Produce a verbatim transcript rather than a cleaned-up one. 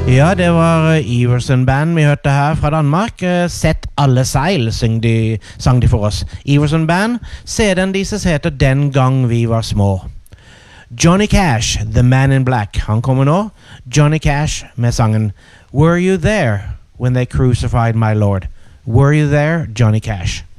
Ja, det var Iversen Band vi hørte her fra Danmark. Sett alle seil, sang de, sang de for oss. Iversen Band, C D-en deres heter Den gang vi var små. Johnny Cash, The Man in Black, han kommer nå. Johnny Cash med sangen Were You There When They Crucified My Lord? Were You There, Johnny Cash?